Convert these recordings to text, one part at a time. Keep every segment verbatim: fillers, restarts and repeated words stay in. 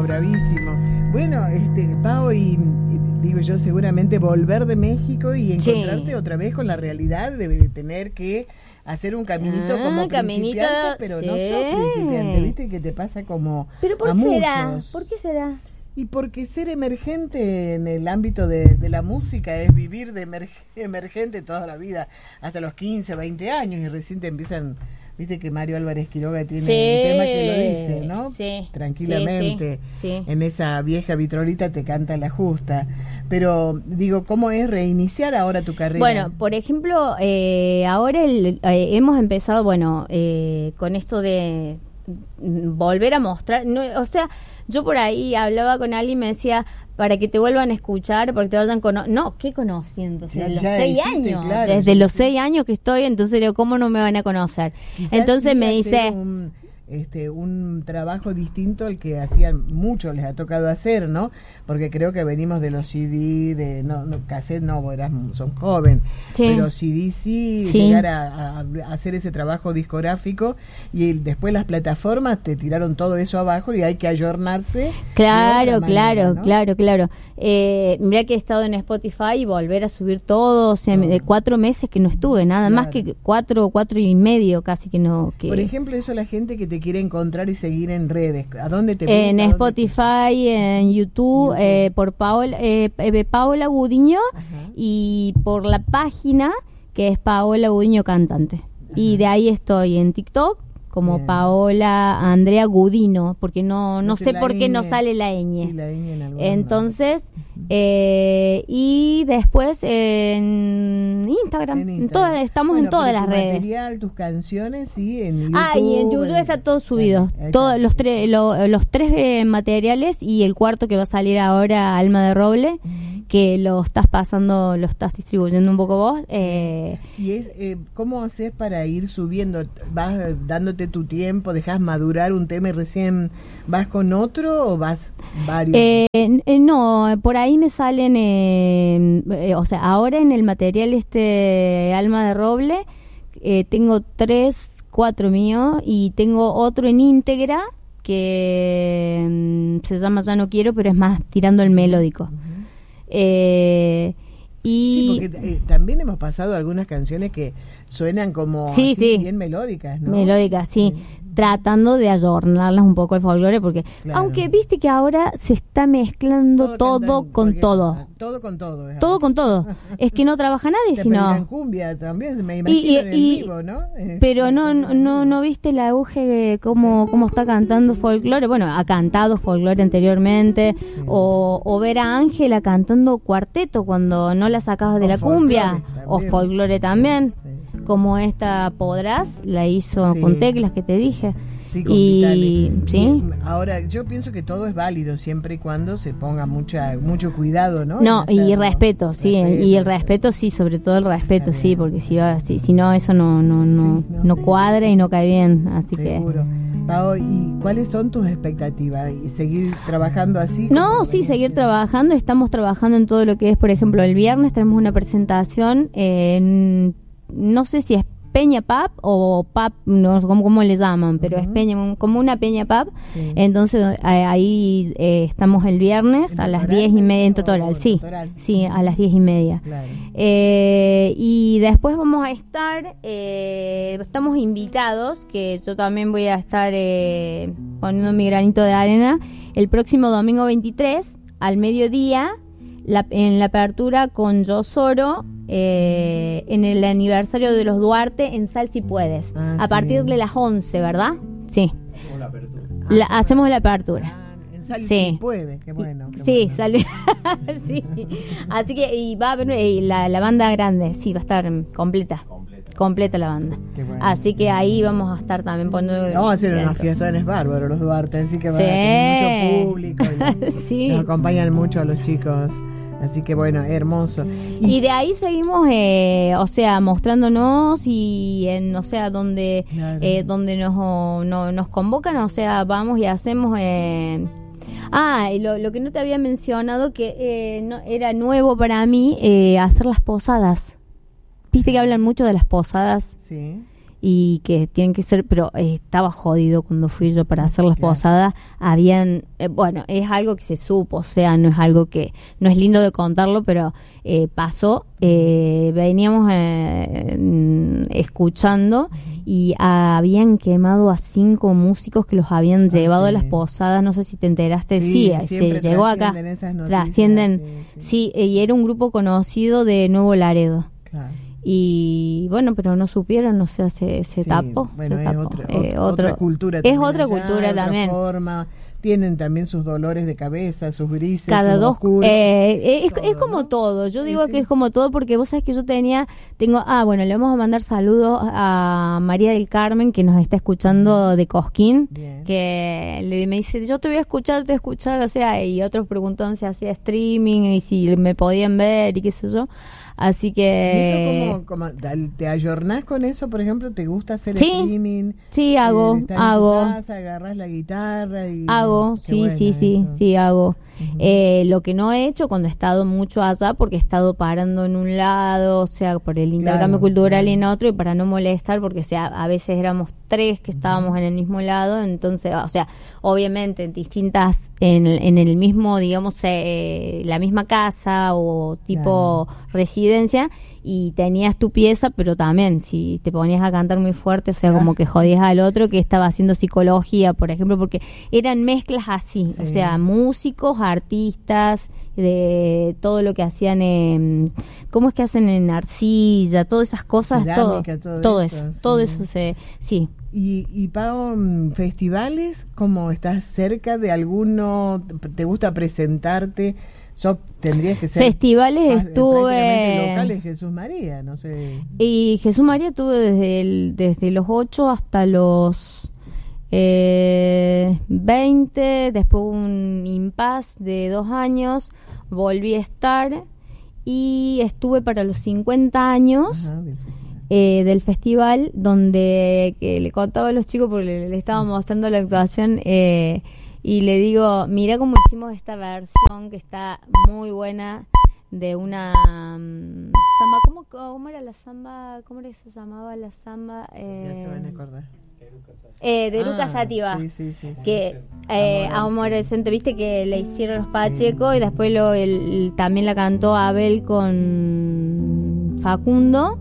bravísimo. Bueno, este, Pao, y, y digo yo, seguramente volver de México y encontrarte sí. otra vez con la realidad de, de tener que hacer un caminito ah, como caminito, principiante, pero sí. no sos principiante, ¿viste? Que te pasa como ¿Pero por a qué muchos. será? ¿Por qué será? Y porque ser emergente en el ámbito de, de la música es vivir de emerg- emergente toda la vida, hasta los quince, veinte años, y recién te empiezan, viste que Mario Álvarez Quiroga tiene sí, un tema que lo dice, ¿no? Sí, tranquilamente, sí, sí, sí. En esa vieja vitrolita te canta la justa. Pero digo, ¿cómo es reiniciar ahora tu carrera? Bueno, por ejemplo, eh, ahora el, eh, hemos empezado, bueno, eh, con esto de volver a mostrar, no, o sea, yo por ahí hablaba con alguien y me decía, para que te vuelvan a escuchar, porque te vayan cono no, ¿qué conociendo? O sea, ya, los ya seis hiciste, años, claro, desde los sí. seis años que estoy, entonces digo, ¿cómo no me van a conocer? Quizás entonces sí me dice... Un, este, un trabajo distinto al que hacían muchos, les ha tocado hacer, ¿no? Porque creo que venimos de los C D, de no, no cassette no, eras, son joven, sí. pero C D sí, sí. llegar a, a, a hacer ese trabajo discográfico, y después las plataformas te tiraron todo eso abajo y hay que ayornarse. Claro, manera, claro, ¿no? claro, claro. Eh, mirá que he estado en Spotify y volver a subir todo, o sea, oh. de cuatro meses que no estuve, nada claro. más que cuatro, cuatro y medio casi que no. Que... Por ejemplo, eso la gente que te quiere encontrar y seguir en redes, ¿a dónde te En busca? Spotify, te... en YouTube, YouTube. Eh, por Paola, eh, Paola Gudiño. Ajá. Y por la página que es Paola Gudiño Cantante. Ajá. Y de ahí estoy en TikTok como bien. Paola Andrea Gudino, porque no no, no sé por qué no sale la ñ. Sí, la ñ en Entonces, eh, y después en Instagram, en Instagram. En todas, estamos bueno, en todas las tu redes. Material, tus canciones, sí, en YouTube. Ah, y en YouTube está todo subido. Bueno, todos los tres lo, los tres eh, materiales y el cuarto que va a salir ahora, Alma de Roble, uh-huh. que lo estás pasando, lo estás distribuyendo un poco vos. Eh, y es eh, ¿cómo haces para ir subiendo? ¿Vas dándote tu tiempo, dejas madurar un tema y recién vas con otro o vas varios? Eh, eh, no, por ahí me salen, eh, eh, o sea, ahora en el material este Alma de Roble eh, tengo tres, cuatro míos y tengo otro en íntegra que mm, se llama Ya no quiero, pero es más tirando el melódico. Uh-huh. Eh, y sí, porque eh, también hemos pasado algunas canciones que suenan como sí, así, sí. bien melódicas, ¿no? Melódicas, sí. sí. Tratando de ayornarlas un poco al folclore, porque claro. aunque viste que ahora se está mezclando todo, todo con todo. Cosa. Todo con todo. Digamos. Todo con todo. Es que no trabaja nadie, sino... En cumbia también, me imagino y, y, en el y, vivo, ¿no? Pero no, no, no, no viste la auge cómo, sí. cómo está cantando folclore. Bueno, ha cantado folclore anteriormente. Sí. O, o ver a Ángela cantando cuarteto cuando no la sacabas de o la cumbia. O folclore también. Sí. Sí. Como esta Podrás, la hizo sí. con teclas que te dije. Sí, con y, ¿sí? Ahora, yo pienso que todo es válido siempre y cuando se ponga mucha mucho cuidado, ¿no? No, y respeto, sí, respeto, y el respeto, sí, sobre todo el respeto, sí, porque si va, si, si no, eso no no no, sí, no, no cuadra y no cae bien, así seguro. que... Pao, ¿y cuáles son tus expectativas? ¿Y seguir trabajando así? No, sí, seguir trabajando, estamos trabajando en todo lo que es, por ejemplo, el viernes tenemos una presentación en... no sé si es Peña Pub o Pub, no sé cómo, cómo le llaman, pero uh-huh. es Peña, como una Peña Pub. Sí. Entonces ahí eh, estamos el viernes a las diez y media en Totoral, sí, Totoral. sí, a las diez y media. Claro. Eh, y después vamos a estar, eh, estamos invitados, que yo también voy a estar eh, poniendo mi granito de arena, el próximo domingo veintitrés al mediodía. La, en la apertura con Yo Soro eh, en el aniversario de los Duarte en Sal Si Puedes ah, a sí. partir de las once, ¿verdad? Sí, hacemos la apertura, la, ah, hacemos la apertura. Ah, en Sal sí. Si Puede, qué bueno, qué sí, bueno. Sal... sí. Así que y va a haber y la, la banda grande, sí, va a estar completa completa, completa la banda. Bueno. Así que ahí vamos a estar también poniendo. Vamos a hacer unas fiestones bárbaros los Duarte, así que va sí. a tener mucho público y sí. nos acompañan mucho a los chicos. Así que bueno, hermoso. Y, y de ahí seguimos, eh, o sea, mostrándonos y en, o sea, donde claro. eh, donde nos no, nos convocan, o sea, vamos y hacemos. Eh, ah, y lo, lo que no te había mencionado que eh, no, era nuevo para mí eh, hacer las posadas. Viste que hablan mucho de las posadas. Sí. y que tienen que ser, pero eh, estaba jodido cuando fui yo para hacer las Claro. posadas. Habían, eh, bueno, es algo que se supo, o sea, no es algo que, no es lindo de contarlo, pero eh, pasó. Eh, veníamos eh, mm, escuchando y habían quemado a cinco músicos que los habían Ah, llevado sí. a las posadas. No sé si te enteraste. Sí, Sí, se siempre llegó acá. trascienden esas noticias, Trascienden. sí, Sí, eh, y era un grupo conocido de Nuevo Laredo. Claro. Y bueno, pero no supieron, o sea, se, se Sí, tapó. Bueno, se es tapó. otra, Eh, otra, otro- otra cultura. Es también otra allá, cultura otra también. forma. Tienen también sus dolores de cabeza, sus grises, Cada sus dos oscuros. eh, es, todo, es como ¿no? todo. Yo Sí, digo sí. que es como todo porque vos sabés que yo tenía, tengo, ah, bueno, le vamos a mandar saludos a María del Carmen que nos está escuchando de Cosquín, Bien. que le, me dice, yo te voy a escuchar, te voy a escuchar, o sea, y otros preguntaban si hacía streaming y si me podían ver y qué sé yo. Así ¿Y que eso como, como te ayornás con eso, por ejemplo? ¿Te gusta hacer Sí, streaming? sí hago, Eh, estar hago. En tu casa, agarrás la guitarra y... Hago, Qué sí, bueno sí, sí, eso. sí hago. Ujú. Eh, lo que no he hecho cuando he estado mucho allá, porque he estado parando en un lado, o sea, por el intercambio Claro, cultural claro. y en otro, y para no molestar, porque o sea, a veces éramos tres que estábamos en el mismo lado, entonces, o sea, obviamente en distintas, en, en el mismo, digamos, eh, la misma casa o tipo residencia, y tenías tu pieza, pero también si te ponías a cantar muy fuerte, o sea, Claro. como que jodías al otro que estaba haciendo psicología, por ejemplo, porque eran mezclas así, Sí. o sea, músicos, artistas, de todo lo que hacían en, ¿cómo es que hacen en arcilla? Todas esas cosas, Cerámica, todo, todo todo eso, eso, sí. todo eso se, sí. Y, y Pau, mm, festivales, ¿cómo estás cerca de alguno? ¿Te gusta presentarte? Yo tendrías que ser Festivales ah, estuve- prácticamente local en Jesús María, no sé. Y Jesús María tuve desde el, desde los ocho hasta los eh, veinte, después un impas de dos años, volví a estar y estuve para los cincuenta años Ajá, del- eh, del festival, donde que le contaba a los chicos porque le, le estaba mostrando la actuación eh, y le digo, mira cómo hicimos esta versión que está muy buena de una um, samba. ¿Cómo, ¿Cómo era la samba? ¿Cómo era que se llamaba la samba? Eh, ya se van a acordar. eh, de Eruca Ah, Sativa. sí, sí, sí, sí. Que eh, Amor Amor Adolescente. Adolescente, viste que le hicieron los Pacheco y después lo el- el- también la cantó Abel con Facundo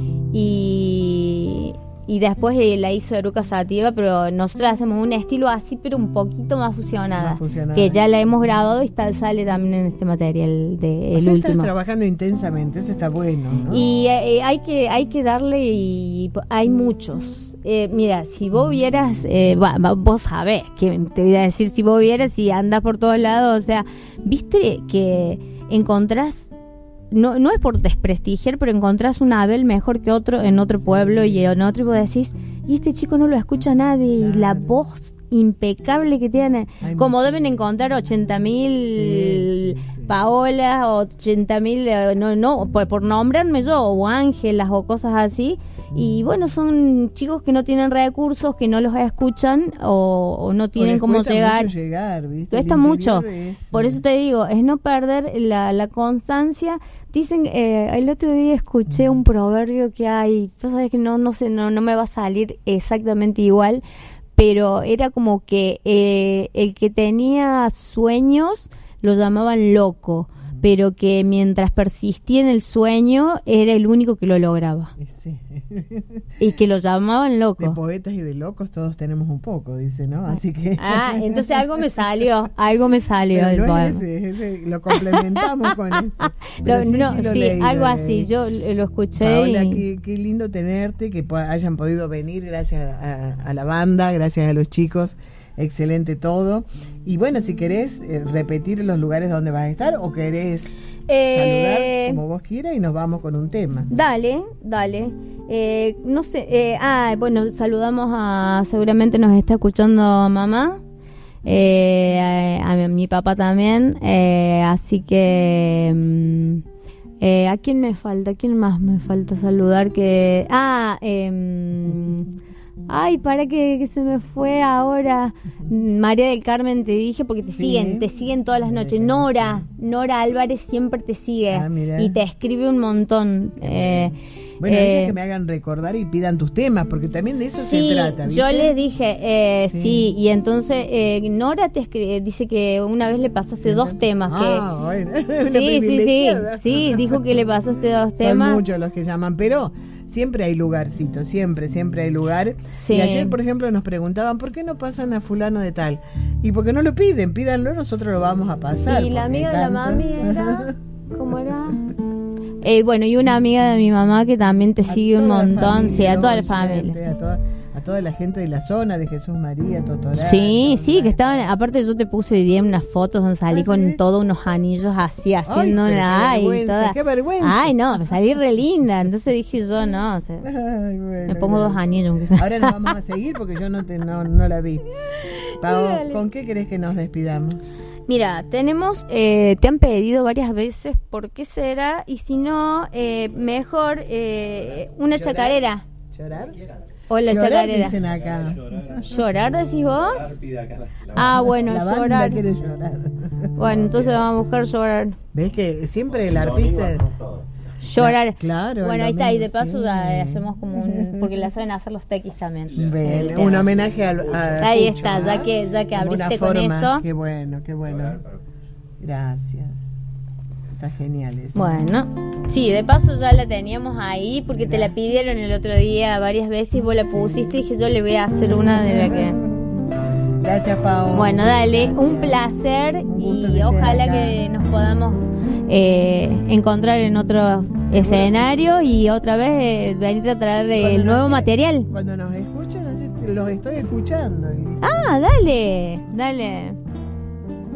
y, y después eh, la hizo Eruca Sativa, pero nosotros hacemos un estilo así pero un poquito más fusionada, Más fusionada. que ya la hemos grabado y está, sale también en este material de O el sea, último. estás trabajando intensamente, eso está bueno, ¿no? Y eh, hay que hay que darle y p- hay muchos. Eh, mira, si vos vieras, eh, va- va- vos sabés que te voy a decir, si vos vieras y andás por todos lados, o sea, viste que encontrás, no no es por desprestigiar, pero encontrás un Abel mejor que otro en otro pueblo y en otro y vos decís, y este chico no lo escucha nadie y la Claro. voz impecable que tiene, Hay como mucho. deben encontrar ochenta mil Sí, sí, sí. Paola, ochenta mil, no, no, por, por nombrarme yo, o Ángelas o cosas así. Y bueno, son chicos que no tienen recursos, que no los escuchan o, o no O tienen les cómo cuesta llegar. mucho llegar, ¿viste? Cuesta El mucho. interior es, Por eh, eso te digo, es no perder la, la constancia. Dicen, eh, el otro día escuché un proverbio que hay, tú sabes que no, no sé, no, no me va a salir exactamente igual, pero era como que eh, el que tenía sueños lo llamaban loco, pero que mientras persistía en el sueño era el único que lo lograba y sí. y que lo llamaban De loco. poetas y de locos todos tenemos un poco, dice, ¿no? Así que... Ah, entonces algo me salió, algo me salió Pero del no poema. es ese, es ese, lo complementamos con eso. Lo- Pero sí, no, sí, lo sí, leí, lo algo leí. así, yo l- lo escuché Paola, y... qué, qué lindo tenerte, que po- hayan podido venir gracias a, a la banda, gracias a los chicos, excelente todo. Y bueno, si querés eh, repetir los lugares donde vas a estar o querés Eh, saludar como vos quieras y nos vamos con un tema. Dale, dale. Eh, no sé, eh, ah, bueno, saludamos a, seguramente nos está escuchando mamá, eh, a, a mi, mi papá también, eh, así que, mm, eh, ¿a quién me falta? ¿A quién más me falta saludar? Que, ah, eh, Ay, para que, que se me fue ahora. María del Carmen, te dije, porque te Sí. siguen, te siguen todas las María noches. del Carmen, Nora, Nora Álvarez siempre te sigue. Ah, mira. Y te escribe un montón. Eh, Bueno, eh, ellas que me hagan recordar y pidan tus temas, porque también de eso sí, se trata, ¿viste? yo les dije, eh, sí. Sí. y entonces eh, Nora te escri- dice que una vez le pasaste dos temas. Ah, bueno. que Una Sí, sí, sí, privilegiada. sí, dijo que le pasaste dos Son temas. muchos los que llaman, pero siempre hay lugarcito, siempre, siempre hay lugar. Sí. Y ayer, por ejemplo, nos preguntaban, ¿por qué no pasan a fulano de tal? Y porque no lo piden, pídanlo, nosotros lo vamos a pasar. Y la porque amiga de la tantos- mami era, ¿cómo era? Eh, bueno, y una amiga de mi mamá que también te A sigue un toda la montón, familia, sí, a toda la los oyentes, familia. A toda, a toda la gente de la zona, de Jesús María, Totorá. Sí, sí, que estaban, aparte yo te puse hoy día unas fotos donde salí Ah, con ¿sí? todos unos anillos así, haciendo pero una, qué ay, vergüenza, toda- qué vergüenza. Ay, no, me salí re linda, entonces dije yo, no, o sea, Ay, bueno, me pongo dos gracias. anillos. aunque sea. Ahora nos vamos a seguir porque yo no, te, no, no la vi. Pau, Dale. ¿con qué querés que nos despidamos? Mira, tenemos, eh, te han pedido varias veces por qué será, y si no, eh, mejor eh, una ¿Llorar? chacarera. ¿Llorar? O la Llorar, chacarera. dicen acá. ¿Llorar decís vos? Ah, bueno, La banda llorar. quiere llorar. Bueno, entonces vamos a buscar llorar. ¿Ves que siempre el artista... Llorar. Claro, Bueno, el ahí está, y de domingo, paso sí. ya hacemos como un... Porque la saben hacer los tequis también. Ven, El un tema. homenaje al, a Ahí Pucho, está, ¿verdad? ya que, ya que Como una abriste con forma. eso. Qué bueno, qué bueno. Gracias. Está genial eso. Bueno, sí, de paso ya la teníamos ahí porque te la pidieron el otro día varias veces y vos la pusiste y dije yo le voy a hacer una de la que... Gracias, Pau. Bueno, dale, un placer Un gusto que y estés ojalá acá. que nos podamos eh, encontrar en otro escenario y otra vez eh, venir a traer Cuando el nos- nuevo material. Cuando nos escuchan, así, los estoy escuchando. y- Ah, dale, dale.